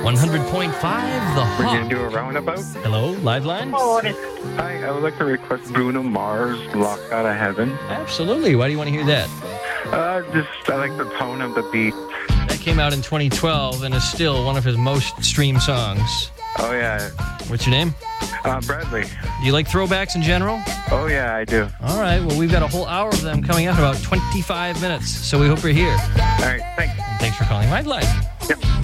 100.5 The We're going Hawk. to do a roundabout. Hello, live line? Hi, I would like to request Bruno Mars, Locked Out of Heaven. Absolutely. Why do you want to hear that? I like the tone of the beat. That came out in 2012 and is still one of his most streamed songs. Oh, yeah. What's your name? Bradley. Do you like throwbacks in general? Oh, yeah, I do. All right. Well, we've got a whole hour of them coming out in about 25 minutes, so we hope you're here. All right, thanks. And thanks for calling Live Line. Yep.